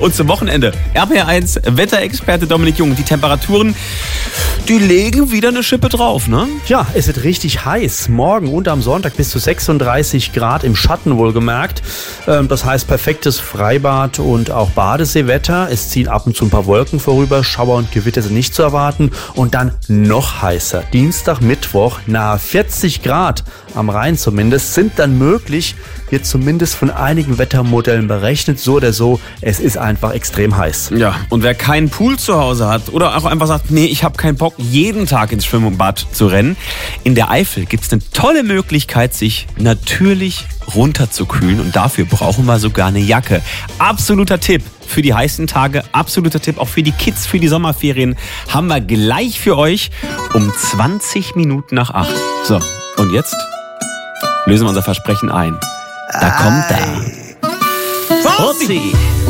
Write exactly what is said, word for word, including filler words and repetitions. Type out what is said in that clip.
Und zum Wochenende, R P R eins Wetterexperte Dominik Jung. Die Temperaturen, die legen wieder eine Schippe drauf, ne? Ja, es wird richtig heiß. Morgen und am Sonntag bis zu sechsunddreißig Grad im Schatten wohlgemerkt. Das heißt perfektes Freibad und auch Badeseewetter. Es ziehen ab und zu ein paar Wolken vorüber. Schauer und Gewitter sind nicht zu erwarten. Und dann noch heißer. Dienstag, Mittwoch nahe vierzig Grad, am Rhein zumindest, sind dann möglich. Wird zumindest von einigen Wettermodellen berechnet. So oder so, es ist einfach extrem heiß. Ja, und wer keinen Pool zu Hause hat oder auch einfach sagt, nee, ich habe keinen Bock, jeden Tag ins Schwimmbad zu rennen. In der Eifel gibt es eine tolle Möglichkeit, sich natürlich runterzukühlen. Und dafür brauchen wir sogar eine Jacke. Absoluter Tipp für die heißen Tage, absoluter Tipp auch für die Kids, für die Sommerferien. Haben wir gleich für euch um zwanzig Minuten nach acht. So, und jetzt lösen wir unser Versprechen ein. Da kommt er. Fuzzi!